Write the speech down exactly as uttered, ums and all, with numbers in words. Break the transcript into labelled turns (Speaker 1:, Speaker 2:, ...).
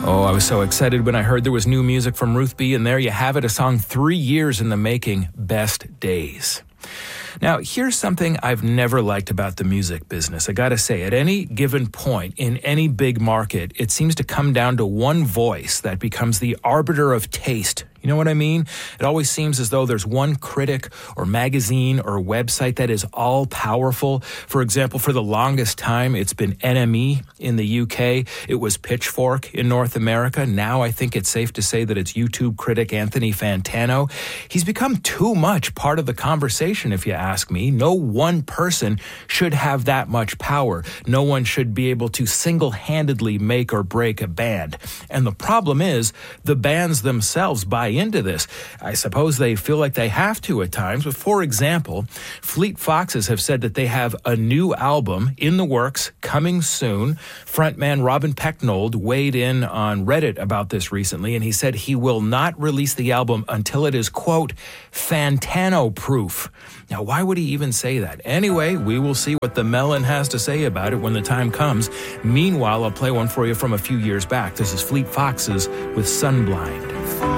Speaker 1: Oh, I was so excited when I heard there was new music from Ruth B. And there you have it, a song three years in the making, Best Days. Now, here's something I've never liked about the music business. I gotta say, at any given point in any big market, it seems to come down to one voice that becomes the arbiter of taste. You know what I mean? It always seems as though there's one critic or magazine or website that is all powerful. For example, for the longest time, it's been N M E in the U K. It was Pitchfork in North America. Now I think it's safe to say that it's YouTube critic Anthony Fantano. He's become too much part of the conversation, if you ask me. No one person should have that much power. No one should be able to single-handedly make or break a band. And the problem is, the bands themselves buy into this. I suppose they feel like they have to at times, but for example, Fleet Foxes have said that they have a new album in the works coming soon. Frontman Robin Pecknold weighed in on Reddit about this recently, and he said he will not release the album until it is, quote, Fantano-proof. Now, why would he even say that? Anyway, we will see what the Melon has to say about it when the time comes. Meanwhile, I'll play one for you from a few years back. This is Fleet Foxes with Sunblind.